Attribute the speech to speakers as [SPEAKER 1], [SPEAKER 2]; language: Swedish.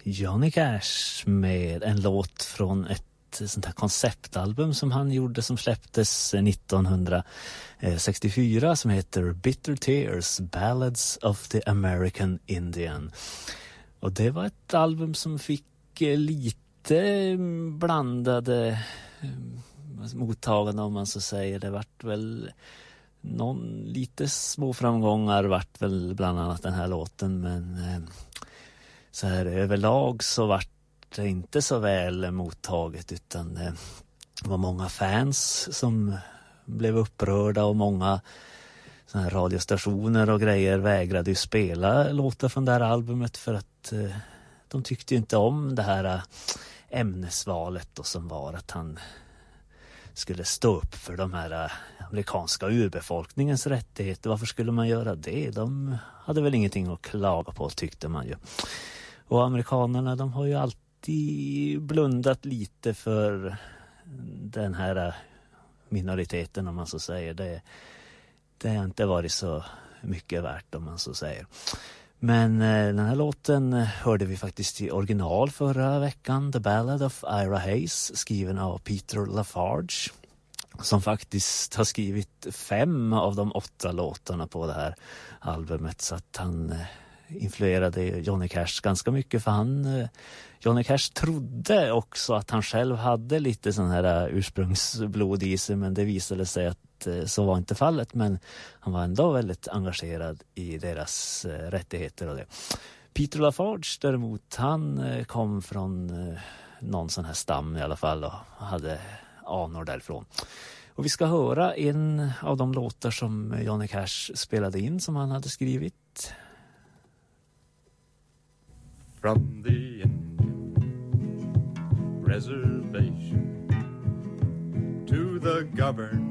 [SPEAKER 1] Johnny Cash med en låt från ett sånt här konceptalbum som han gjorde som släpptes 1964 som heter Bitter Tears, Ballads of the American Indian. Och det var ett album som fick lite blandade mottagande, om man så säger. Det vart väl lite små framgångar vart väl bland annat den här låten, men så här överlag så vart det inte så väl mottaget, utan det var många fans som blev upprörda och många såna här radiostationer och grejer vägrade ju spela låtar från det här albumet för att de tyckte ju inte om det här ämnesvalet då, som var att han skulle stå upp för de här amerikanska urbefolkningens rättigheter. Varför skulle man göra det? De hade väl ingenting att klaga på, tyckte man ju. Och amerikanerna, de har ju alltid blundat lite för den här minoriteten, om man så säger. Det har inte varit så mycket värt, om man så säger. Men den här låten hörde vi faktiskt i original förra veckan. The Ballad of Ira Hayes, skriven av Peter Lafarge, som faktiskt har skrivit 5 av de 8 låtarna på det här albumet. Så att han influerade Johnny Cash ganska mycket, för Johnny Cash trodde också att han själv hade lite sån här ursprungsblod i sig, men det visade sig att så var inte fallet. Men han var ändå väldigt engagerad i deras rättigheter och det. Peter Lafarge däremot, han kom från någon sån här stam i alla fall och hade anor därifrån. Och vi ska höra en av de låtar som Johnny Cash spelade in, som han hade skrivit.
[SPEAKER 2] From the Indian reservation to the government